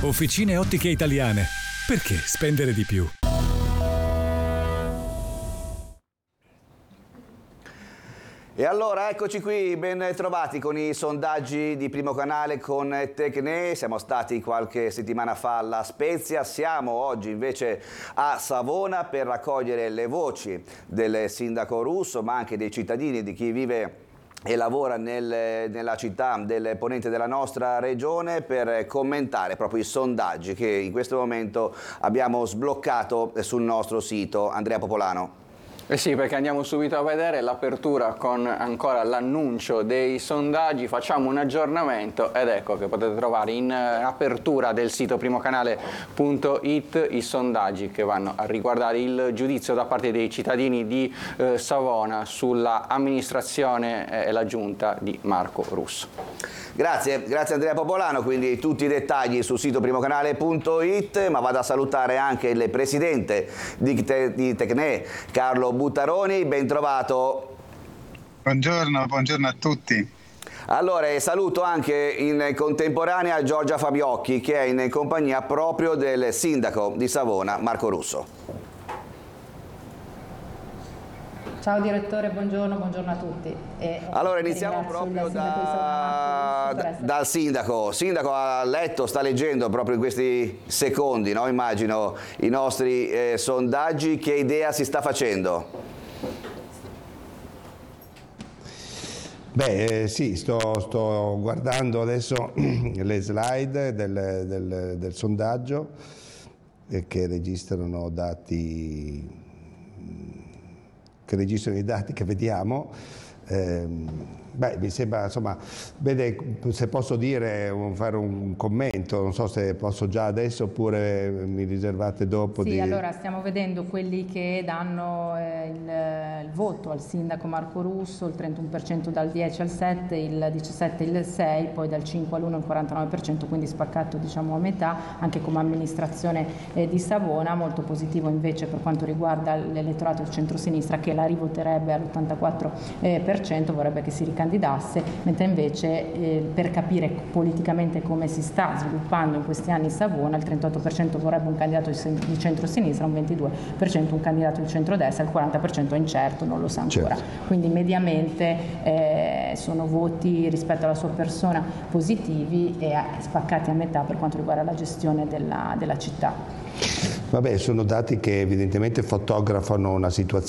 Officine Ottiche Italiane. Perché spendere di più? E allora eccoci qui, ben trovati con i sondaggi di Primo Canale con Tecne. Siamo stati qualche settimana fa alla Spezia, siamo oggi invece a Savona per raccogliere le voci del sindaco Russo, ma anche dei cittadini, di chi vive e lavora nella città del ponente della nostra regione, per commentare proprio i sondaggi che in questo momento abbiamo sbloccato sul nostro sito. Andrea Popolano. Eh sì, perché andiamo subito a vedere l'apertura con ancora l'annuncio dei sondaggi, facciamo un aggiornamento ed ecco che potete trovare in apertura del sito primocanale.it i sondaggi che vanno a riguardare il giudizio da parte dei cittadini di Savona sulla amministrazione e la giunta di Marco Russo. Grazie Andrea Popolano, quindi tutti i dettagli sul sito primocanale.it, ma vado a salutare anche il presidente di Tecne, Carlo Buttaroni, ben trovato. Buongiorno a tutti. Allora, saluto anche in contemporanea Giorgia Fabiocchi, che è in compagnia proprio del sindaco di Savona, Marco Russo. Ciao direttore, buongiorno a tutti. Allora iniziamo proprio dal sindaco. Sindaco, ha letto, sta leggendo proprio in questi secondi, no? Immagino, i nostri sondaggi. Che idea si sta facendo? Beh, sì, sto guardando adesso le slide del sondaggio che registrano i dati che vediamo. Beh, mi sembra, insomma, vede, se posso fare un commento, non so se posso già adesso oppure mi riservate dopo. Sì, allora stiamo vedendo quelli che danno il voto al sindaco Marco Russo, il 31% dal 10 al 7, il 17 il 6, poi dal 5 all'1 il 49%, quindi spaccato diciamo a metà, anche come amministrazione di Savona. Molto positivo invece per quanto riguarda l'elettorato del centro-sinistra, che la rivoterebbe all'84%, vorrebbe che si ricandidasse, mentre invece per capire politicamente come si sta sviluppando in questi anni Savona, il 38% vorrebbe un candidato di centro-sinistra, un 22% un candidato di centrodestra, il 40% è incerto, non lo sa ancora. Certo. Quindi mediamente sono voti rispetto alla sua persona positivi e spaccati a metà per quanto riguarda la gestione della città. Vabbè, sono dati che evidentemente fotografano una situazione